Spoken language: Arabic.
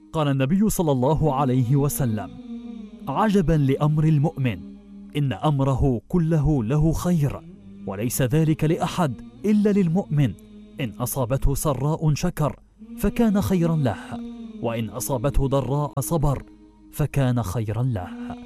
قال النبي صلى الله عليه وسلم: عجبا لأمر المؤمن، إن أمره كله له خير، وليس ذلك لأحد إلا للمؤمن، إن أصابته سراء شكر فكان خيرا له، وإن أصابته ضراء صبر فكان خيرا له.